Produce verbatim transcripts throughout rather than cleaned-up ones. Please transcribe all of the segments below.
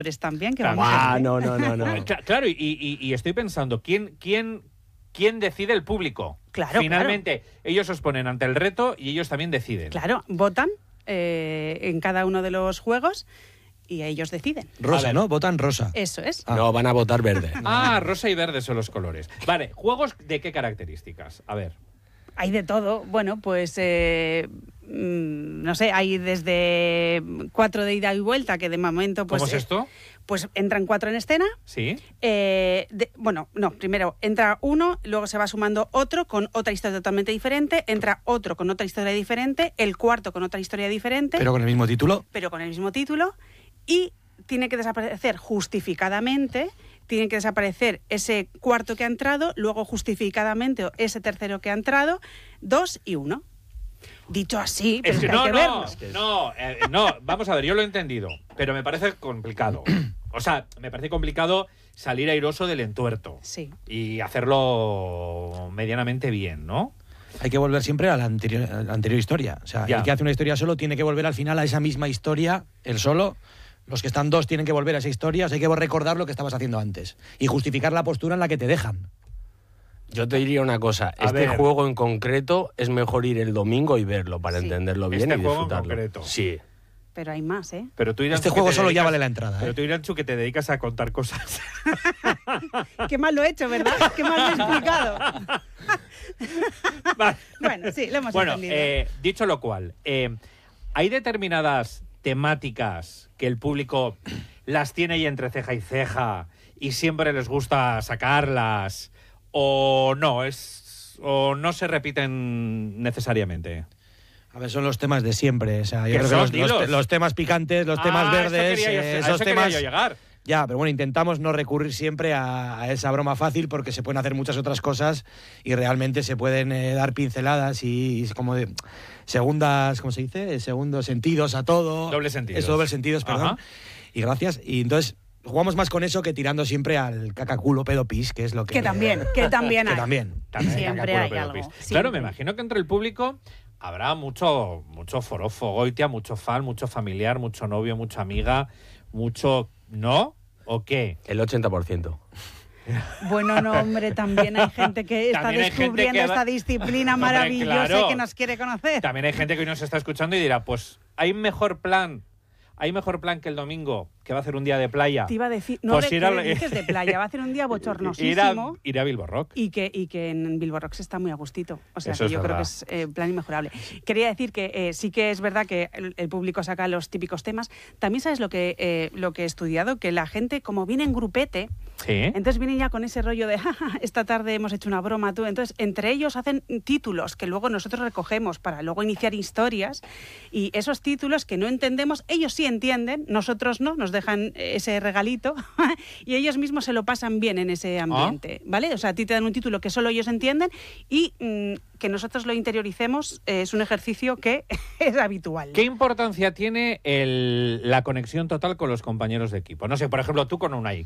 también, que Ah, vamos a no, no, no, no. Cla- Claro, y, y- y estoy pensando, ¿quién, quién, quién decide? El público. Claro, Finalmente, ellos os ponen ante el reto y ellos también deciden. Claro, votan eh, en cada uno de los juegos y ellos deciden. A Rosa, ver. ¿no? Votan rosa. Eso es. Ah. No, van a votar verde. Ah, rosa y verde son los colores. Vale, ¿juegos de qué características? A ver. Hay de todo. Bueno, pues eh, mm, no sé, hay desde cuatro de ida y vuelta, que de momento pues... ¿Cómo es eh, esto? Pues entran cuatro en escena. Sí. Eh, de- bueno, no, primero entra uno, luego se va sumando otro con otra historia totalmente diferente, entra otro con otra historia diferente, el cuarto con otra historia diferente, Pero con el mismo título. pero con el mismo título, y tiene que desaparecer justificadamente, tiene que desaparecer ese cuarto que ha entrado, luego justificadamente ese tercero que ha entrado, dos y uno. Dicho así, pero Es que es que no, hay que no, verlo. no, eh, no, vamos a ver, yo lo he entendido, pero me parece complicado. O sea, me parece complicado salir airoso del entuerto Sí. y hacerlo medianamente bien, ¿no? Hay que volver siempre a la anterior, a la anterior historia. O sea, Ya. el que hace una historia solo tiene que volver al final a esa misma historia, el solo. Los que están dos tienen que volver a esa historia. O sea, hay que recordar lo que estabas haciendo antes. Y justificar la postura en la que te dejan. Yo te diría una cosa, A este ver. juego en concreto es mejor ir el domingo y verlo para Sí. entenderlo bien Este y juego en disfrutarlo. concreto. Sí. Pero hay más, ¿eh? Pero tú, Iranchu, Este que juego te solo ya dedicas- vale la entrada, Pero ¿eh? tú, Iranchu, que te dedicas a contar cosas. Qué mal lo he hecho, ¿verdad? Qué mal lo he explicado. Vale. Bueno, sí, lo hemos Bueno, entendido. eh, dicho lo cual, eh, hay determinadas temáticas que el público las tiene ahí entre ceja y ceja y siempre les gusta sacarlas, o no, es o no se repiten necesariamente. A ver, son los temas de siempre. O sea, yo ¿Qué creo son? que los, los Dilos. te- los temas picantes, los temas Ah, eso verdes, quería yo- eh, a esos eso quería temas. yo llegar. Ya, pero bueno, intentamos no recurrir siempre a, a esa broma fácil porque se pueden hacer muchas otras cosas y realmente se pueden eh, dar pinceladas y, y como de segundas, ¿cómo se dice? Segundos sentidos a todo. Dobles sentidos. Eso, dobles sentidos, perdón. Ajá. Y gracias. Y entonces jugamos más con eso que tirando siempre al cacaculo pedo pis, que es lo que... Que también, que también que hay. también. También, Siempre cacaculo, hay pero algo, pis. siempre. Claro, me imagino que entre el público habrá mucho, mucho forofo, goitia, mucho fan, mucho familiar, mucho novio, mucha amiga, mucho... ¿No? ¿O qué? El ochenta por ciento. Bueno, no, hombre, también hay gente que está También hay gente descubriendo que va- esta disciplina Hombre, maravillosa claro. y que nos quiere conocer. También hay gente que hoy nos está escuchando y dirá, pues hay mejor plan, hay mejor plan que el domingo, que va a hacer un día de playa. Te iba a decir, no Pues de, ir a- que dices de playa, va a hacer un día Ir a, bochornosísimo. ir a Bilbo Rock. Y que, y que en Bilbo Rock se está muy a gustito. O sea, Eso que es yo creo que verdad. es eh, plan inmejorable. Quería decir que eh, sí que es verdad que el, el público saca los típicos temas. También sabes lo que, eh, lo que he estudiado, que la gente, como viene en grupete, Sí. entonces vienen ya con ese rollo de, "Ja, ja, esta tarde hemos hecho una broma, tú". Entonces, entre ellos hacen títulos que luego nosotros recogemos para luego iniciar historias. Y esos títulos que no entendemos, ellos sí entienden, nosotros no, nos dejan ese regalito y ellos mismos se lo pasan bien en ese ambiente, ¿vale? O sea, a ti te dan un título que solo ellos entienden y mm, que nosotros lo interioricemos eh, es un ejercicio que es habitual. ¿Qué importancia tiene el- la conexión total con los compañeros de equipo? No sé, por ejemplo, tú con Unai.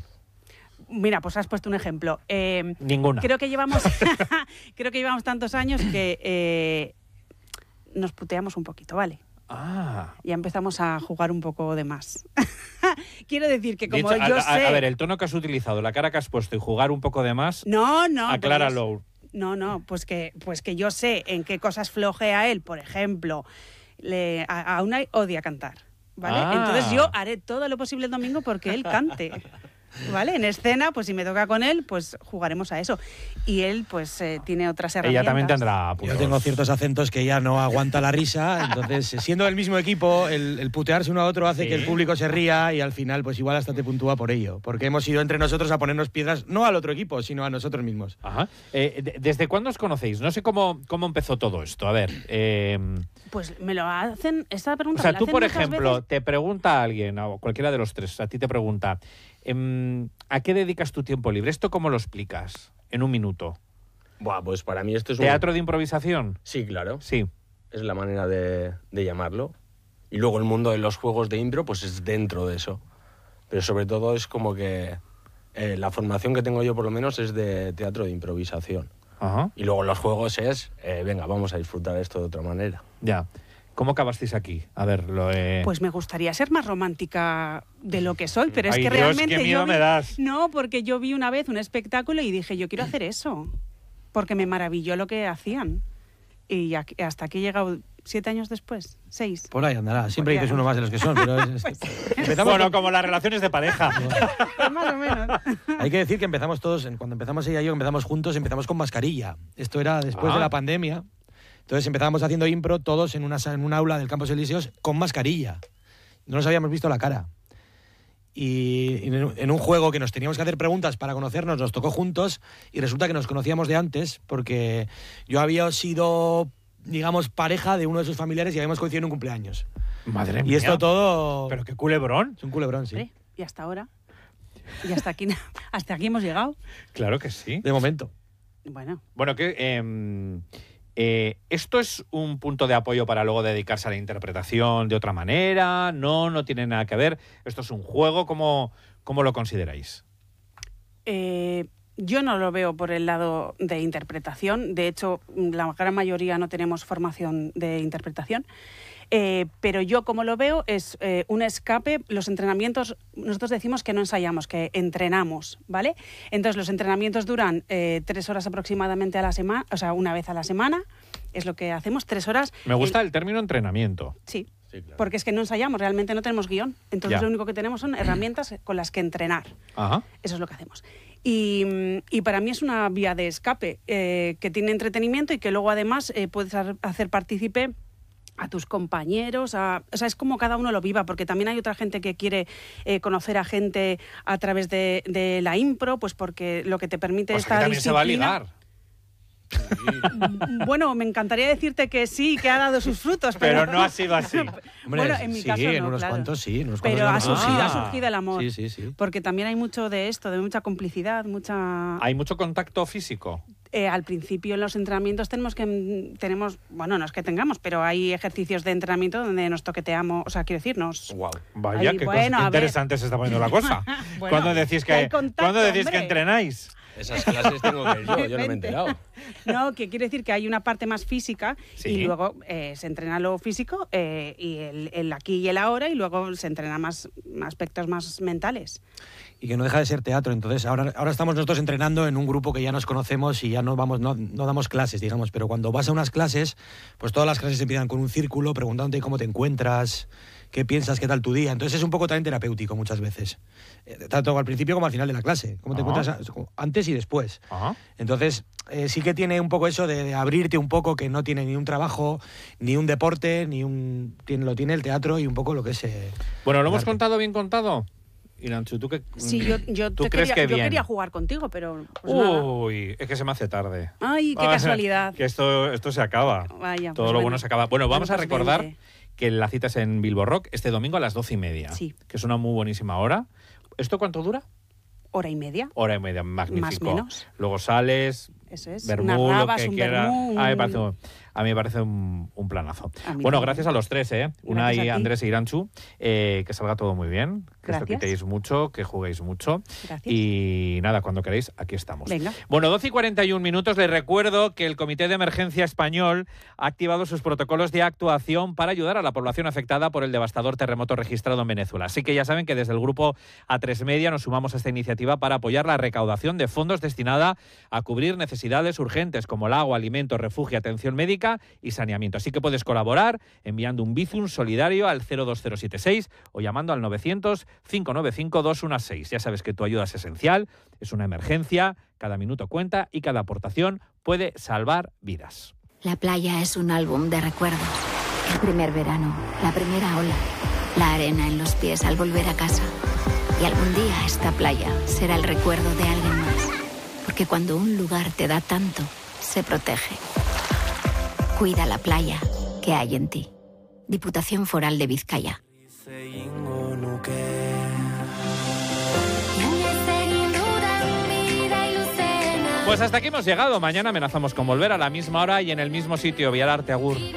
Mira, pues has puesto un ejemplo. Eh, Ninguna. Creo que llevamos, creo que llevamos tantos años que eh, nos puteamos un poquito, ¿vale? Ah. Ya empezamos a jugar un poco de más. Quiero decir que como Dicho- a, yo a- sé... a ver, el tono que has utilizado, la cara que has puesto y jugar un poco de más, No, no. acláralo. pues- no, no, pues que, pues que yo sé en qué cosas flojea él. Por ejemplo, le, a, a Unai odia cantar, ¿vale? Ah. Entonces yo haré todo lo posible el domingo porque él cante. ¿Vale? En escena, pues si me toca con él, pues jugaremos a eso. Y él, pues, eh, tiene otras herramientas. Ella también tendrá puntos. Yo tengo ciertos acentos que ya no aguanta la risa, entonces siendo del mismo equipo, el, el putearse uno a otro hace Sí. que el público se ría y al final pues igual hasta te puntúa por ello, porque hemos ido entre nosotros a ponernos piedras no al otro equipo, sino a nosotros mismos. Ajá. Eh, de- ¿Desde cuándo os conocéis? No sé cómo, cómo empezó todo esto. A ver. eh, Pues me lo hacen, esta pregunta o sea, me la tú, hacen por muchas ejemplo, veces. te pregunta a alguien, o cualquiera de los tres, a ti te pregunta, em, ¿a qué dedicas tu tiempo libre? ¿Esto cómo lo explicas? En un minuto. Buah, pues para mí esto es un... ¿Teatro de improvisación? Sí, claro. Sí. Es la manera de, de llamarlo. Y luego el mundo de los juegos de impro, pues es dentro de eso. Pero sobre todo es como que eh, la formación que tengo yo, por lo menos, es de teatro de improvisación. Ajá. Y luego los juegos es, eh, venga, vamos a disfrutar esto de otra manera. Ya. ¿Cómo acabasteis aquí? A ver, lo he... Pues me gustaría ser más romántica de lo que soy, pero Ay, es que Dios, realmente qué miedo yo vi... me das. No, porque yo vi una vez un espectáculo y dije, yo quiero hacer eso, porque me maravilló lo que hacían. Y aquí- hasta aquí he llegado siete años después, seis. Por ahí andará. Siempre Pues ya. dices uno más de los que son, pero es- es- empezamos Bueno, con- como las relaciones de pareja. Pues más o menos. Hay que decir que empezamos todos, en- cuando empezamos ella y yo, empezamos juntos, empezamos con mascarilla. Esto era después Ah. de la pandemia. Entonces empezábamos haciendo impro todos en, una, sa- en un aula del Campos Elíseos con mascarilla. No nos habíamos visto la cara. Y en un- en un juego que nos teníamos que hacer preguntas para conocernos, nos tocó juntos y resulta que nos conocíamos de antes porque yo había sido, digamos, pareja de uno de sus familiares y habíamos coincidido en un cumpleaños. Madre mía. Y esto todo... Pero qué culebrón. Es un culebrón, sí. Hombre, y hasta ahora. Y hasta aquí, hasta aquí hemos llegado. Claro que sí. De momento. Bueno, Bueno, que em, eh, ¿esto es un punto de apoyo para luego dedicarse a la interpretación de otra manera? No, no tiene nada que ver. ¿Esto es un juego? ¿Cómo, cómo lo consideráis? eh, yo no lo veo por el lado de interpretación. De hecho, la gran mayoría no tenemos formación de interpretación. Eh, pero yo como lo veo es eh, un escape. Los entrenamientos, nosotros decimos que no ensayamos, que entrenamos, ¿vale? Entonces los entrenamientos duran eh, tres horas aproximadamente a la semana, o sea, una vez a la semana, es lo que hacemos, tres horas. Me gusta El- el término entrenamiento. Sí, Sí, claro. porque es que no ensayamos, realmente no tenemos guión. Entonces Ya. lo único que tenemos son herramientas con las que entrenar. Ajá. Eso es lo que hacemos. Y, mm, y para mí es una vía de escape eh, que tiene entretenimiento y que luego además eh, puedes ha- hacer partícipe a tus compañeros, a, o sea, es como cada uno lo viva, porque también hay otra gente que quiere eh, conocer a gente a través de, de la impro, pues porque lo que te permite Pues aquí esta también se va a disciplina... ligar. Bueno, me encantaría decirte que sí, que ha dado sus frutos, pero, Pero no ha sido así. Hombre, bueno, en mi sí, caso en no, unos claro. cuantos sí, en unos Pero cuantos ha no. surgido, Ah. ha surgido el amor. Sí, sí, sí. Porque también hay mucho de esto, de mucha complicidad, mucha... Hay mucho contacto físico. Eh, al principio en los entrenamientos tenemos que mm, tenemos bueno no es que tengamos, pero hay ejercicios de entrenamiento donde nos toqueteamos, o sea, quiero decir, nos Wow. Vaya, Ay, qué bueno, cosa- a ver. interesante se está poniendo la cosa. Bueno, ¿Cuándo decís que hay que, contacto, ¿cuándo decís que hombre. entrenáis? Esas clases tengo que ir yo, yo no me he Vente. enterado. No, que quiere decir que hay una parte más física Sí. y luego eh, se entrena lo físico eh, y el, el aquí y el ahora y luego se entrena más aspectos más mentales. Y que no deja de ser teatro. Entonces, ahora, ahora estamos nosotros entrenando en un grupo que ya nos conocemos y ya no vamos, no, no damos clases, digamos. Pero cuando vas a unas clases, pues todas las clases empiezan con un círculo, preguntándote cómo te encuentras, qué piensas, qué tal tu día. Entonces es un poco también terapéutico muchas veces. Eh, Tanto al principio como al final de la clase. Cómo te Ajá. encuentras a- antes y después. Ajá. Entonces, eh, sí que tiene un poco eso de, de abrirte un poco, que no tiene ni un trabajo, ni un deporte, ni un... Tiene, lo tiene el teatro y un poco lo que es... eh, Bueno, ¿lo el hemos arte. contado bien contado? Iranchu, ¿tú qué? Sí, yo, yo, ¿Tú te crees quería, que yo bien? quería jugar contigo, pero pues nada. Uy, es que se me hace tarde. Ay, qué Ah, casualidad. Que esto, esto se acaba. Vaya, Todo pues lo bueno. bueno se acaba. Bueno, vamos Bueno, a pues recordar vente. que la cita es en Bilbo Rock este domingo a las doce y media. Sí. Que es una muy buenísima hora. ¿Esto cuánto dura? Hora y media, Hora y media, magnífico. menos. Luego sales, eso es. vermú, unas lo rabas, que un quiera. vermú, A mí me un- parece, un- a mí me parece un, un planazo. A mí Bueno, también. gracias a los tres, ¿eh? Unai, a ti. Andrés e Iranchu. Eh, que salga todo muy bien. Que Gracias. os quitéis mucho, que juguéis mucho. Gracias. Y nada, cuando queréis, aquí estamos. Venga. Bueno, doce y cuarenta y un minutos. Les recuerdo que el Comité de Emergencia Español ha activado sus protocolos de actuación para ayudar a la población afectada por el devastador terremoto registrado en Venezuela. Así que ya saben que desde el grupo A tres Media nos sumamos a esta iniciativa para apoyar la recaudación de fondos destinada a cubrir necesidades urgentes como el agua, alimentos, refugio, atención médica y saneamiento. Así que puedes colaborar enviando un Bizum solidario al cero dos cero siete seis o llamando al novecientos, cinco nueve cinco, dos uno seis. Ya sabes que tu ayuda es esencial, es una emergencia, cada minuto cuenta y cada aportación puede salvar vidas. La playa es un álbum de recuerdos. El primer verano, la primera ola, la arena en los pies al volver a casa. Y algún día esta playa será el recuerdo de alguien más. Porque cuando un lugar te da tanto, se protege. Cuida la playa que hay en ti. Diputación Foral de Vizcaya. Pues hasta aquí hemos llegado. Mañana amenazamos con volver a la misma hora y en el mismo sitio. Vialarte, agur.